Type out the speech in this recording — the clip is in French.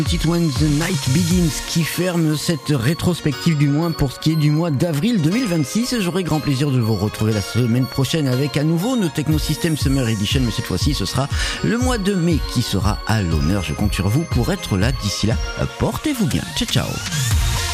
Petite When the Night Begins qui ferme cette rétrospective du moins pour ce qui est du mois d'avril 2026. J'aurai grand plaisir de vous retrouver la semaine prochaine avec à nouveau nos Technosystem Summer Edition, mais cette fois-ci ce sera le mois de mai qui sera à l'honneur. Je compte sur vous pour être là. D'ici là, portez-vous bien. Ciao ciao.